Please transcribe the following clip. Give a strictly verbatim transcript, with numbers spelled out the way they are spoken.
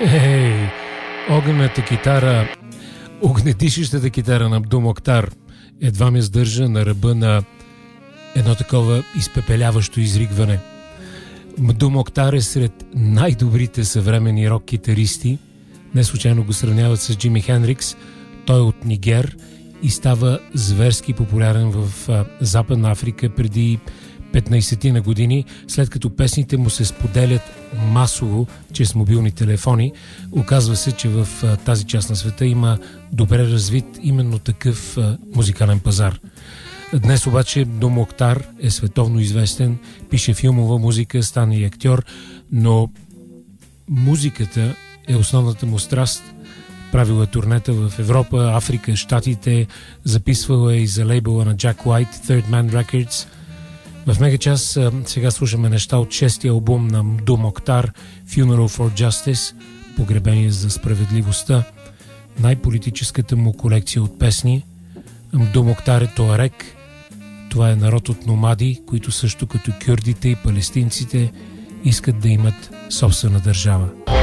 Ей, огнената китара, огнедишещата китара на Абдул Моктар едва ме сдържа на ръба на едно такова изпепеляващо изригване. Абдул Моктар е сред най-добрите съвременни рок-китаристи. Не случайно го сравняват с Джими Хендрикс. Той е от Нигер и става зверски популярен в а, Западна Африка преди петнайсет на години, след като песните му се споделят масово чрез мобилни телефони. Оказва се, че в а, тази част на света има добре развит именно такъв а, музикален пазар. Днес обаче Абдул Моктар е световно известен, пише филмова музика, стана и актьор, но музиката е основната му страст. Правил е турнета в Европа, Африка, Щатите, записвал е и за лейбъла на Jack White, Third Man Records. В Мегачас сега слушаме неща от шестия албум на Абдул Моктар, Funeral for Justice, погребение за справедливостта, най-политическата му колекция от песни. Абдул Моктар е туарек. Това е народ от номади, които също като кюрдите и палестинците искат да имат собствена държава.